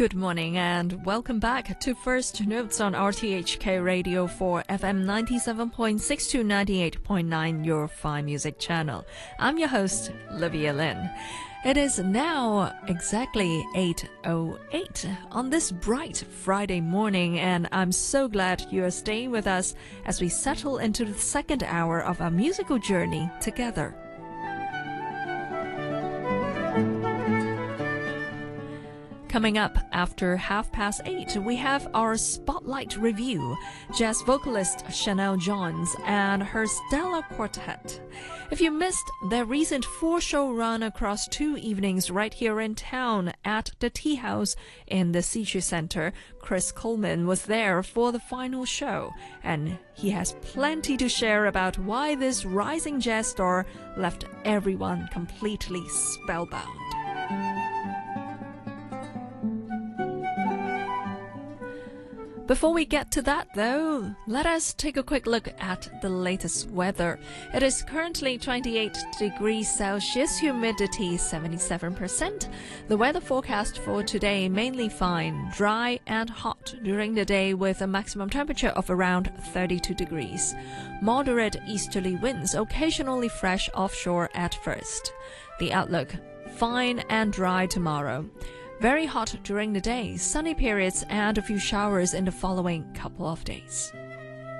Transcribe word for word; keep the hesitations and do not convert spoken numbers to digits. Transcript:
Good morning and welcome back to First Notes on R T H K Radio for F M ninety-seven point six to ninety-eight point nine, your fine music channel. I'm your host, Livia Lin. It is now exactly eight oh eight on this bright Friday morning, and I'm so glad you are staying with us as we settle into the second hour of our musical journey together. Coming up after half past eight, we have our Spotlight Review, jazz vocalist Chanel Johns and her stellar quartet. If you missed their recent four-show run across two evenings right here in town at the Tea House in the Sichu Center, Chris Coleman was there for the final show, and he has plenty to share about why this rising jazz star left everyone completely spellbound. Before we get to that, though, let us take a quick look at the latest weather. It is currently twenty-eight degrees Celsius, humidity seventy-seven percent. The weather forecast for today mainly fine, dry and hot during the day with a maximum temperature of around thirty-two degrees. Moderate easterly winds, occasionally fresh offshore at first. The outlook, fine and dry tomorrow. Very hot during the day, sunny periods and a few showers in the following couple of days.